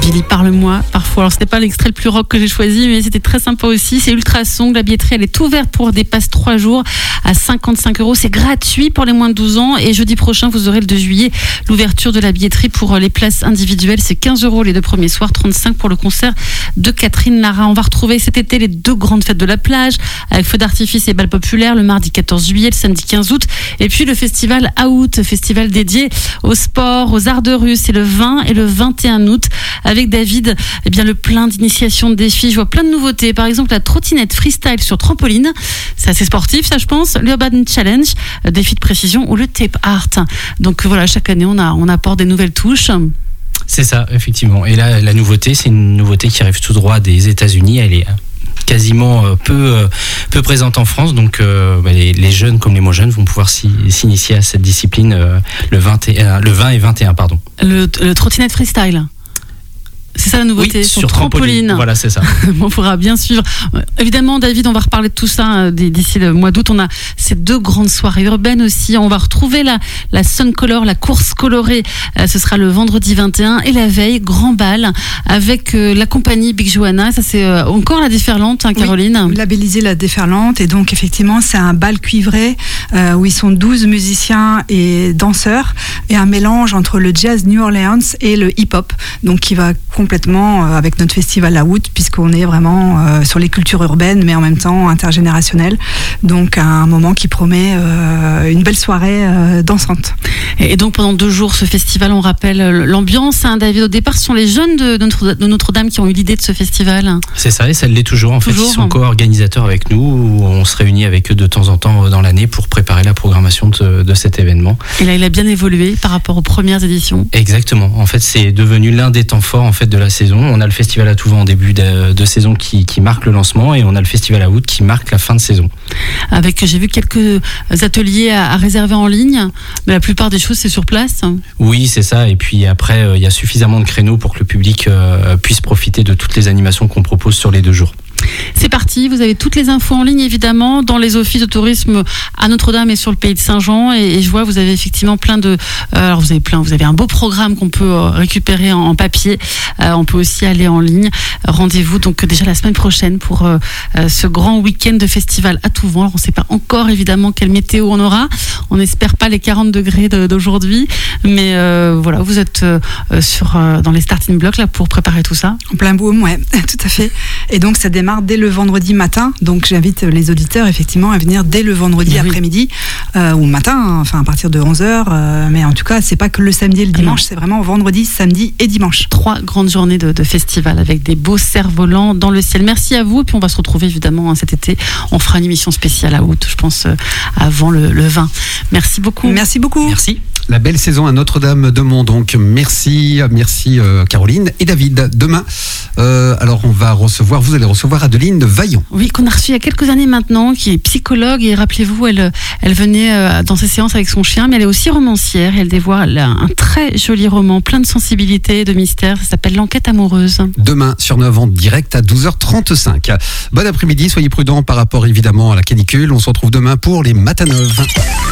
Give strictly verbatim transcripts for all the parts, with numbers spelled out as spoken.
Billy, parle-moi parfois. Alors, c'était pas l'extrait le plus rock que j'ai choisi, mais c'était très sympa aussi. C'est Ultrason. La billetterie, elle est ouverte pour des passes trois jours à cinquante-cinq euros. C'est gratuit pour les moins de douze ans. Et jeudi prochain, vous aurez le deux juillet l'ouverture de la billetterie pour les places individuelles. C'est quinze euros les deux premiers soirs, trente-cinq pour le concert de Catherine Lara. On va retrouver cet été les deux grandes fêtes de la plage avec feux d'artifice et balles populaires le mardi quatorze juillet, le samedi quinze août. Et puis le festival Out, festival dédié au sport, aux arts de rue. C'est le vingt et le vingt et un août. Avec David, eh bien, le plein d'initiations, de défis. Je vois plein de nouveautés. Par exemple, la trottinette freestyle sur trampoline. C'est assez sportif, ça, je pense. Le Urban Challenge, défi de précision ou le tape art. Donc voilà, chaque année, on, a, on apporte des nouvelles touches. C'est ça, effectivement. Et là, la nouveauté, c'est une nouveauté qui arrive tout droit des États-Unis. Elle est quasiment peu, peu présente en France. Donc, euh, bah, les, les jeunes comme les moins jeunes vont pouvoir s'y, s'initier à cette discipline euh, le, vingt et un, le vingt et vingt et un. Pardon. Le, le trottinette freestyle. C'est ça la nouveauté, oui, sur, sur trampoline. trampoline. Voilà, c'est ça. On pourra bien suivre. Évidemment, David, on va reparler de tout ça d'ici le mois d'août. On a ces deux grandes soirées urbaines aussi. On va retrouver la, la Sun Color, la course colorée. Ce sera le vendredi vingt et un et la veille, grand bal avec la compagnie Big Johanna. Ça, c'est encore la déferlante, hein, Caroline. Oui, labellisé la déferlante. Et donc, effectivement, c'est un bal cuivré euh, où ils sont douze musiciens et danseurs et un mélange entre le jazz New Orleans et le hip-hop. Donc, qui va complètement euh, avec notre festival à Out, puisqu'on est vraiment euh, sur les cultures urbaines, mais en même temps intergénérationnelles. Donc un moment qui promet euh, une belle soirée euh, dansante. Et donc pendant deux jours, ce festival, on rappelle l'ambiance. Hein, David, au départ, ce sont les jeunes de, de, Notre, de Notre-Dame qui ont eu l'idée de ce festival. C'est ça, et ça l'est toujours. En toujours. fait, ils sont co-organisateurs avec nous. On se réunit avec eux de temps en temps dans l'année pour préparer la programmation de, de cet événement. Et là, il a bien évolué par rapport aux premières éditions. Exactement. En fait, c'est devenu l'un des temps forts en fait de la saison. On a le festival à Touvent en début de, de saison qui, qui marque le lancement et on a le festival à Out qui marque la fin de saison. Avec, j'ai vu quelques ateliers à, à réserver en ligne, mais la plupart des choses c'est sur place. Oui, c'est ça. Et puis après, il euh, y a suffisamment de créneaux pour que le public euh, puisse profiter de toutes les animations qu'on propose sur les deux jours. C'est parti, vous avez toutes les infos en ligne évidemment dans les offices de tourisme à Notre-Dame et sur le pays de Saint-Jean et, et je vois vous avez effectivement plein de euh, alors vous avez plein vous avez un beau programme qu'on peut euh, récupérer en, en papier, euh, on peut aussi aller en ligne. Rendez-vous donc déjà la semaine prochaine pour euh, euh, ce grand week-end de festival à Touvent. Alors on ne sait pas encore évidemment quelle météo on aura, on n'espère pas les quarante degrés de, d'aujourd'hui, mais euh, voilà, vous êtes euh, sur euh, dans les starting blocks là pour préparer tout ça. En plein boom, ouais, tout à fait. Et donc ça démarre dès le vendredi matin, donc j'invite les auditeurs effectivement à venir dès le vendredi oui. après-midi euh, ou matin, hein, enfin à partir de onze heures, euh, mais en tout cas c'est pas que le samedi et le dimanche, ah c'est vraiment vendredi, samedi et dimanche. Trois grandes journées de, de festival avec des beaux cerfs-volants dans le ciel. Merci à vous et puis on va se retrouver évidemment hein, cet été, on fera une émission spéciale à Out, je pense euh, avant le, le vingt. Merci beaucoup. Merci beaucoup. Merci. La belle saison à Notre-Dame-de-Mont, donc merci, merci euh, Caroline et David. Demain, euh, alors on va recevoir, vous allez recevoir Adeline Vaillant. Oui, qu'on a reçu il y a quelques années maintenant, qui est psychologue et rappelez-vous, elle, elle venait euh, dans ses séances avec son chien, mais elle est aussi romancière. Elle dévoile un très joli roman, plein de sensibilité et de mystère. Ça s'appelle L'enquête amoureuse. Demain sur neuf en direct à douze heures trente-cinq. Bon après-midi, soyez prudents par rapport évidemment à la canicule. On se retrouve demain pour les Mataneuves.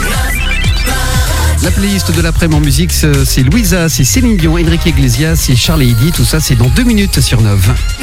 La playlist de l'après-midi en musique, c'est Louisa, c'est Céline Dion, Enrique Iglesias, c'est Charles et Eddy. Tout ça, c'est dans deux minutes sur neuf.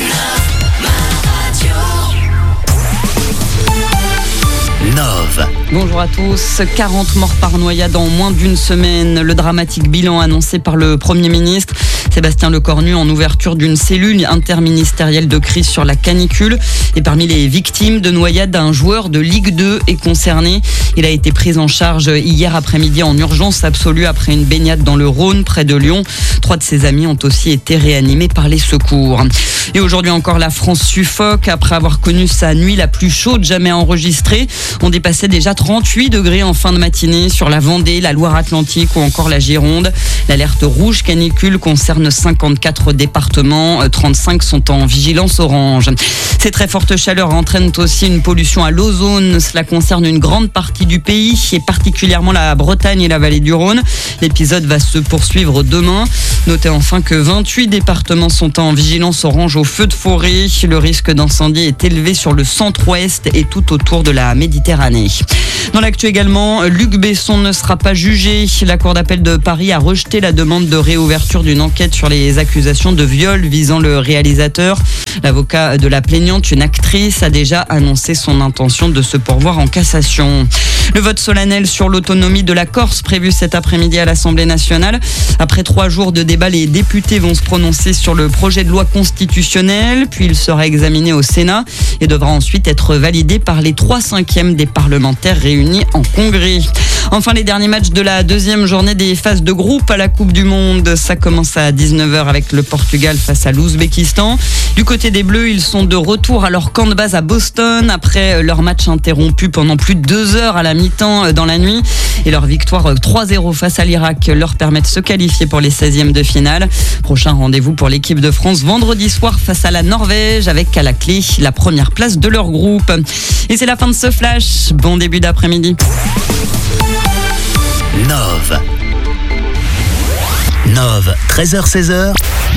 Nove. Bonjour à tous. quarante morts par noyade en moins d'une semaine. Le dramatique bilan annoncé par le Premier ministre Sébastien Lecornu en ouverture d'une cellule interministérielle de crise sur la canicule. Et parmi les victimes de noyade, un joueur de Ligue deux est concerné. Il a été pris en charge hier après-midi en urgence absolue après une baignade dans le Rhône, près de Lyon. Trois de ses amis ont aussi été réanimés par les secours. Et aujourd'hui encore, la France suffoque après avoir connu sa nuit la plus chaude jamais enregistrée. On dépassait déjà trente-huit degrés en fin de matinée sur la Vendée, la Loire-Atlantique ou encore la Gironde. L'alerte rouge canicule concerne cinquante-quatre départements, trente-cinq sont en vigilance orange. Ces très fortes chaleurs entraînent aussi une pollution à l'ozone. Cela concerne une grande partie du pays et particulièrement la Bretagne et la vallée du Rhône. L'épisode va se poursuivre demain. Notez enfin que vingt-huit départements sont en vigilance orange au feu de forêt. Le risque d'incendie est élevé sur le centre-ouest et tout autour de la Méditerranée. Méditerranée. Dans l'actu également, Luc Besson ne sera pas jugé. La Cour d'appel de Paris a rejeté la demande de réouverture d'une enquête sur les accusations de viol visant le réalisateur. L'avocat de la plaignante, une actrice, a déjà annoncé son intention de se pourvoir en cassation. Le vote solennel sur l'autonomie de la Corse prévu cet après-midi à l'Assemblée nationale. Après trois jours de débat, les députés vont se prononcer sur le projet de loi constitutionnelle, puis il sera examiné au Sénat et devra ensuite être validé par les trois cinquièmes des parlementaires réunis en congrès. Enfin, les derniers matchs de la deuxième journée des phases de groupe à la Coupe du Monde. Ça commence à dix-neuf heures avec le Portugal face à l'Ouzbékistan. Du côté des Bleus, ils sont de retour à leur camp de base à Boston après leur match interrompu pendant plus de deux heures à la mi-temps dans la nuit. Et leur victoire trois zéro face à l'Irak leur permet de se qualifier pour les seizièmes de finale. Prochain rendez-vous pour l'équipe de France vendredi soir face à la Norvège avec à la clé la première place de leur groupe. Et c'est la fin de ce flash. Bon début d'après-midi. Nove. Nove, treize heures seize heures.